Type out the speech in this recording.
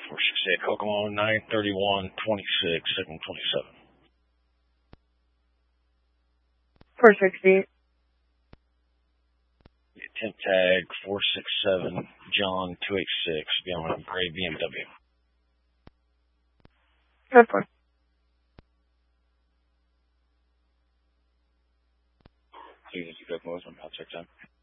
468 Kokomo, 93126, signal 27. 468. Temp tag 467 John 286, beyond a gray BMW. Good point. Please, you got most on check time.